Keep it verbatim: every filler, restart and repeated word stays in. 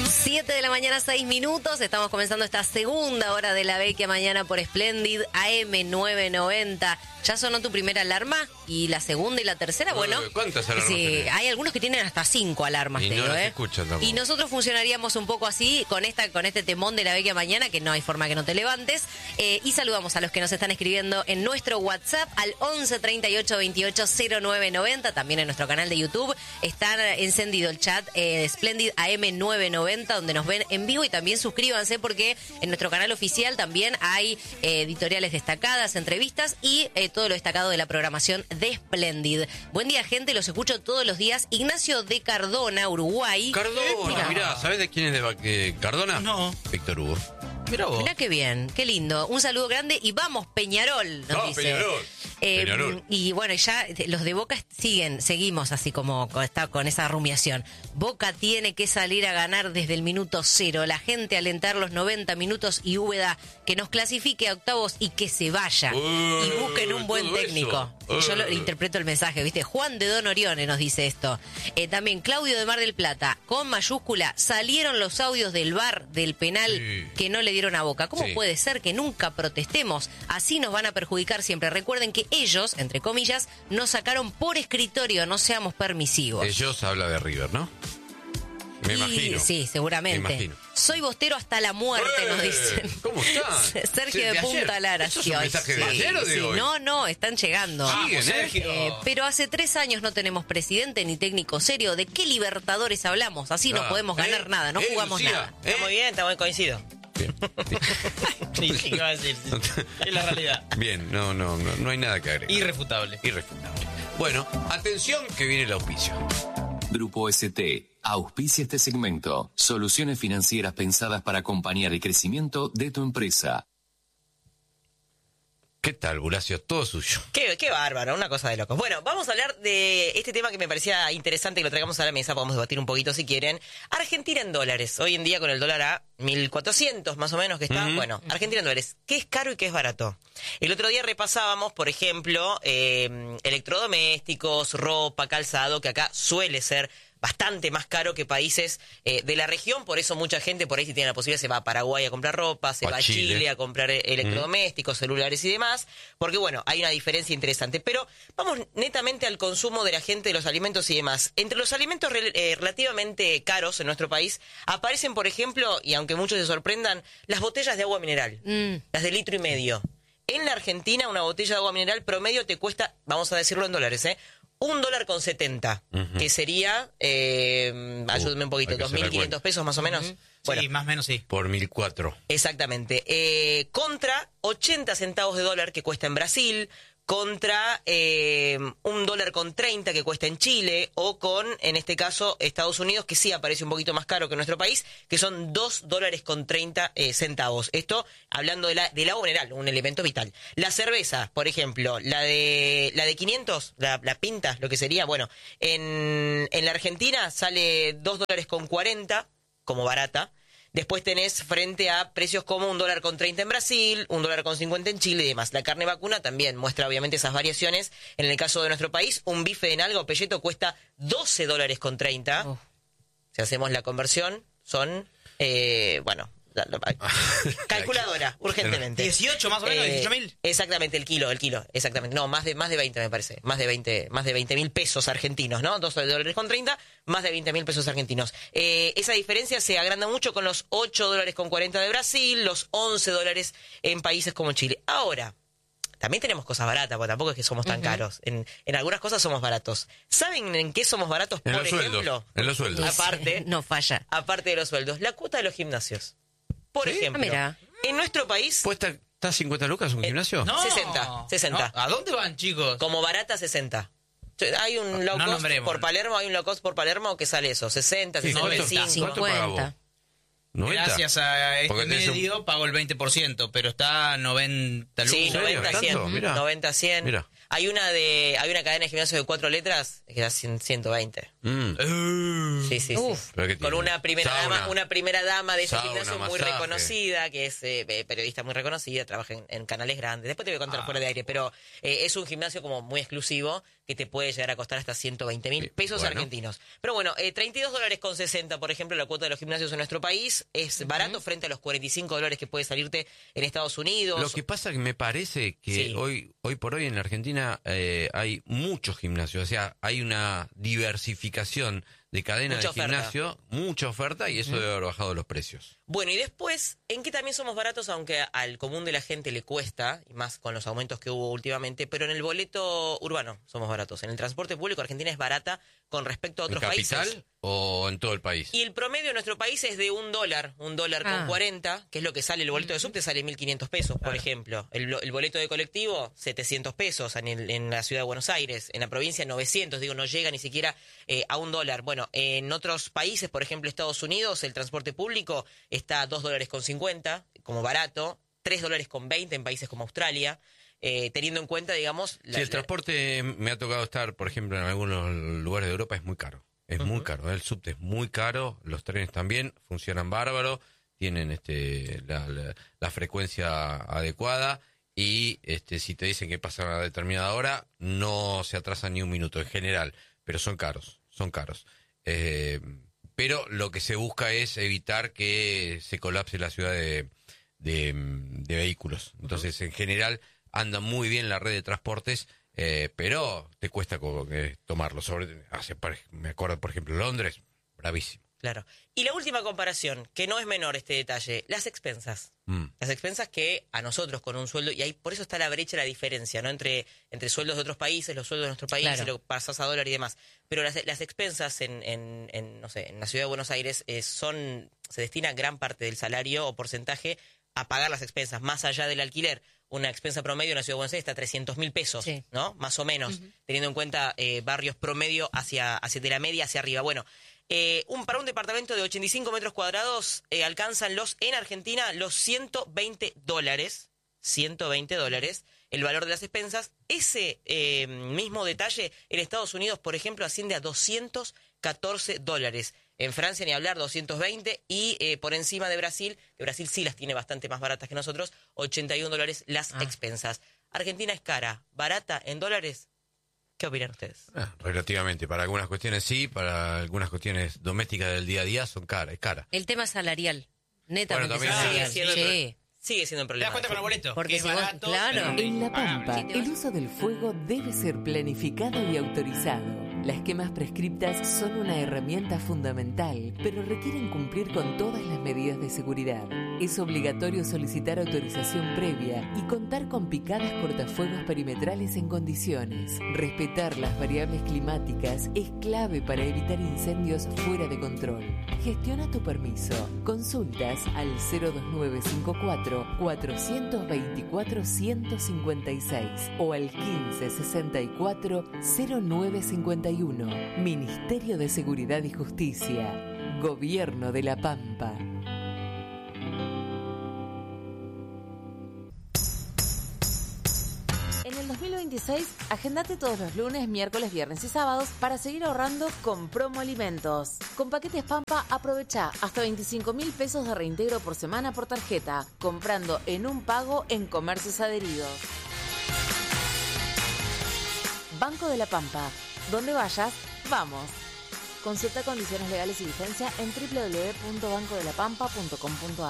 siete de la mañana, seis minutos. Estamos comenzando esta segunda hora de la Vecchia Mañana por Splendid A M novecientos noventa. ¿Ya sonó tu primera alarma? ¿Y la segunda y la tercera? Bueno, ¿cuántas alarmas sí, tenés? hay algunos que tienen hasta cinco alarmas, Y te no digo, las ¿eh? escuchan tampoco. Y nosotros funcionaríamos un poco así, con esta con este temón de la Vecchia Mañana, que no hay forma que no te levantes. Eh, y saludamos a los que nos están escribiendo en nuestro WhatsApp al once treinta y ocho veintiocho cero nueve noventa. También en nuestro canal de YouTube está encendido el chat eh, de Splendid A M novecientos noventa, donde nos ven en vivo. Y también suscríbanse porque en nuestro canal oficial también hay eh, editoriales destacadas, entrevistas y eh, todo lo destacado de la programación de Splendid. Buen día, gente, los escucho todos los días. Ignacio de Cardona, Uruguay. Cardona, mirá, ¿sabés de quién es de eh, Cardona? No. Víctor Hugo. Mirá vos. Mirá qué bien, qué lindo. Un saludo grande y vamos, Peñarol, nos Vamos, dice. Peñarol. Eh, Peñarol. Y bueno, ya los de Boca siguen, seguimos así como con, esta, con esa rumiación. Boca tiene que salir a ganar desde el minuto cero. La gente alentar los noventa minutos y Úbeda que nos clasifique a octavos y que se vaya. Uh, y busquen un buen todo técnico. eso. Y yo lo Uh. interpreto el mensaje, ¿viste? Juan de Don Orione nos dice esto. Eh, también Claudio de Mar del Plata, con mayúscula, salieron los audios del V A R del penal Sí. que no le dieron a Boca. ¿Cómo Sí. puede ser que nunca protestemos? Así nos van a perjudicar siempre. Recuerden que ellos, entre comillas, nos sacaron por escritorio, no seamos permisivos. Ellos habla de River, ¿no? Me Y- imagino. Sí, seguramente. Me imagino. Soy bostero hasta la muerte, nos ¡Eh! dicen. ¿Cómo están? Sergio Sí, de, de Punta ayer. Lara. ¿Eso es sí, un hoy. mensaje de Sí, ayer o de sí. hoy? No, no, están llegando. Siguen, ¿eh? Sergio. Eh, pero hace tres años no tenemos presidente ni técnico serio. ¿De qué Libertadores hablamos? Así no Ah, podemos ¿eh? ganar nada, no ¿Eh, jugamos Lucía? nada. ¿Eh? Está muy bien, está muy coincido. Bien. Sí, ¿qué iba a decir? Es la realidad. Bien, no, no, no, no hay nada que agregar. Irrefutable. Irrefutable. Bueno, atención que viene el auspicio. Grupo S T auspicia este segmento. Soluciones financieras pensadas para acompañar el crecimiento de tu empresa. ¿Qué tal, Buracio? Todo suyo. Qué, qué bárbaro, una cosa de locos. Bueno, vamos a hablar de este tema que me parecía interesante que lo traigamos a la mesa, podemos debatir un poquito si quieren. Argentina en dólares. Hoy en día con el dólar a mil cuatrocientos más o menos que está. Ujú. Bueno, Argentina en dólares. ¿Qué es caro y qué es barato? El otro día repasábamos, por ejemplo, eh, electrodomésticos, ropa, calzado, que acá suele ser bastante más caro que países eh, de la región, por eso mucha gente por ahí si tiene la posibilidad se va a Paraguay a comprar ropa, se O a va a Chile. Chile a comprar eh, electrodomésticos, celulares y demás, porque bueno, hay una diferencia interesante. Pero vamos netamente al consumo de la gente de los alimentos y demás. Entre los alimentos rel- eh, relativamente caros en nuestro país aparecen, por ejemplo, y aunque muchos se sorprendan, las botellas de agua mineral, Mm. las de litro y medio. En la Argentina una botella de agua mineral promedio te cuesta, vamos a decirlo en dólares, ¿eh? Un dólar con setenta, Ujú. que sería, eh, ayúdenme un poquito, hay que dos hacer mil la quinientos cuenta. pesos más o menos. Bueno, Sí, más o menos sí. Por mil cuatro. exactamente. Eh, contra ochenta centavos de dólar que cuesta en Brasil, contra eh, un dólar con treinta que cuesta en Chile, o con, en este caso, Estados Unidos, que sí aparece un poquito más caro que nuestro país, que son dos dólares con treinta eh, centavos. Esto hablando de la, del agua mineral, un elemento vital. La cerveza, por ejemplo, la de la de quinientos, la, la pinta, lo que sería, bueno, en, en la Argentina sale dos dólares con cuarenta, como barata. Después tenés frente a precios como un dólar con treinta en Brasil, un dólar con cincuenta en Chile y demás. La carne vacuna también muestra obviamente esas variaciones. En el caso de nuestro país, un bife de nalga o pelleto cuesta doce dólares con treinta. Uf. Si hacemos la conversión, son, eh, bueno, la- la- calculadora, urgentemente. dieciocho más o menos, Eh, dieciocho mil. Exactamente, el kilo, el kilo, exactamente. No, más de más de veinte me parece. Más de veinte, más de veinte mil pesos argentinos, ¿no? doce dólares con treinta, más de veinte mil pesos argentinos. Eh, esa diferencia se agranda mucho con los ocho dólares con cuarenta de Brasil, los once dólares en países como Chile. Ahora, también tenemos cosas baratas, porque tampoco es que somos tan caros. En, en algunas cosas somos baratos. ¿Saben en qué somos baratos, En por los ejemplo? sueldos. En los sueldos. Aparte, No falla. aparte de los sueldos, la cuota de los gimnasios. Por ¿Sí? ejemplo, Ah, mira. en nuestro país, ¿Puesta está cincuenta lucas un gimnasio? No. sesenta, sesenta. No, ¿a dónde van, chicos? como barata sesenta. Hay un low No cost nombremos. por Palermo, hay un low cost por Palermo que sale eso, sesenta, Sí, sesenta y ¿cuánto? cinco. ¿Cuánto paga vos? cincuenta. ¿noventa? Gracias a este Porque tenés un- medio pago el veinte por ciento, pero está noventa lucas. Sí, ¿En serio? noventa, cien. ¿Tanto? Mirá. noventa, cien. Mirá. Hay una de hay una cadena de gimnasio de cuatro letras que da cien, ciento veinte. Mm. Uh, Sí, sí, Uf. sí. ¿Pero qué Con tiene? una primera Sauna. dama, una primera dama de ese Sauna, gimnasio muy masaje. reconocida, que es eh, periodista muy reconocida, trabaja en, en canales grandes. Después te voy a contar Ah. fuera de aire, pero eh, es un gimnasio como muy exclusivo que te puede llegar a costar hasta ciento veinte mil Sí, pesos bueno. argentinos. Pero bueno, eh, treinta y dos dólares con sesenta, por ejemplo, la cuota de los gimnasios en nuestro país. Es barato frente a los cuarenta y cinco dólares que puede salirte en Estados Unidos. Lo que pasa que me parece que Sí. hoy hoy por hoy en la Argentina eh, hay muchos gimnasios, o sea, hay una diversificación de cadena Mucha de oferta. gimnasio, mucha oferta y eso debe haber bajado los precios. Bueno, y después, ¿en qué también somos baratos? Aunque al común de la gente le cuesta, y más con los aumentos que hubo últimamente, pero en el boleto urbano somos baratos. En el transporte público, Argentina es barata con respecto a ¿En otros capital países. o en todo el país? Y el promedio de nuestro país es de un dólar, un dólar Ah. con cuarenta, que es lo que sale el boleto de subte, sale mil quinientos pesos, por ejemplo. El, el boleto de colectivo, setecientos pesos en, el- en la ciudad de Buenos Aires. En la provincia, novecientos, digo, no llega ni siquiera eh, a un dólar. Bueno, en otros países, por ejemplo, Estados Unidos, el transporte público está a dos dólares con cincuenta, como barato, tres dólares con veinte en países como Australia, eh, teniendo en cuenta, digamos... la- Sí, el la- transporte me ha tocado estar, por ejemplo, en algunos lugares de Europa, es muy caro. Es muy caro. El subte es muy caro, los trenes también funcionan bárbaro, tienen este la, la- la frecuencia adecuada y este si te dicen que pasa a una determinada hora, no se atrasa ni un minuto en general, pero son caros, son caros. Eh, pero lo que se busca es evitar que se colapse la ciudad de, de, de vehículos. Entonces, en general, anda muy bien la red de transportes, eh, pero te cuesta como que tomarlo. Sobre, hace, por- me acuerdo, por ejemplo, Londres, bravísimo. Claro. Y la última comparación, que no es menor este detalle, las expensas. Mm. Las expensas que a nosotros con un sueldo, y ahí por eso está la brecha, la diferencia, ¿no? Entre, entre sueldos de otros países, los sueldos de nuestro país, Claro. y lo que pasas a dólar y demás. Pero las, las expensas en, en, en, no sé, en la ciudad de Buenos Aires eh, son, se destina gran parte del salario o porcentaje a pagar las expensas, más allá del alquiler. Una expensa promedio en la ciudad de Buenos Aires está a trescientos mil pesos, Sí. ¿no? Más o menos, teniendo en cuenta eh, barrios promedio hacia, hacia de la media hacia arriba. Bueno, eh, un, para un departamento de ochenta y cinco metros cuadrados eh, alcanzan los, en Argentina, los ciento veinte dólares, ciento veinte dólares, el valor de las expensas. Ese eh, mismo detalle en Estados Unidos, por ejemplo, asciende a doscientos catorce dólares. En Francia, ni hablar, doscientos veinte. Y eh, por encima de Brasil, que Brasil sí las tiene bastante más baratas que nosotros, ochenta y un dólares las Ah. expensas. Argentina es cara, barata en dólares. ¿Qué opinan ustedes? Ah, relativamente, para algunas cuestiones sí, para algunas cuestiones domésticas del día a día son caras, es cara. El tema salarial, netamente Bueno, también salarial. sigue siendo Sí. Sigue siendo un Te problema. das cuenta con el boleto. Porque que es si vos- barato, claro. pero En La impagable. Pampa, Sí, te vas- el uso del fuego debe ser planificado y autorizado. Las quemas prescriptas son una herramienta fundamental, pero requieren cumplir con todas las medidas de seguridad. Es obligatorio solicitar autorización previa y contar con picadas cortafuegos perimetrales en condiciones. Respetar las variables climáticas es clave para evitar incendios fuera de control. Gestiona tu permiso. Consultas al cero dos nueve cinco cuatro, cuatro dos cuatro, uno cinco seis o al quince sesenta y cuatro, cero nueve cincuenta y uno. Ministerio de Seguridad y Justicia. Gobierno de La Pampa. En el dos mil veintiséis, agendate todos los lunes, miércoles, viernes y sábados para seguir ahorrando con Promo Alimentos. Con paquetes Pampa, aprovecha hasta veinticinco mil pesos de reintegro por semana por tarjeta, comprando en un pago en comercios adheridos. Banco de la Pampa. Donde vayas, vamos. Consulta condiciones legales y vigencia en doble u doble u doble u punto banco de la pampa punto com punto a r.